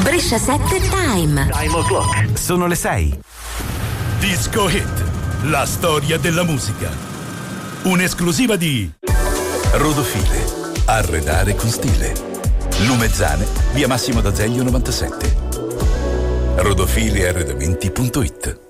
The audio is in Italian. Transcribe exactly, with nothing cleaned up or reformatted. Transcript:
Brescia sette Time. Time o'clock. Sono le sei. Disco Hit, la storia della musica. Un'esclusiva di Rodofile, arredare con stile. Lumezzane, via Massimo d'Azeglio novantasette. rodofile arredamenti punto it.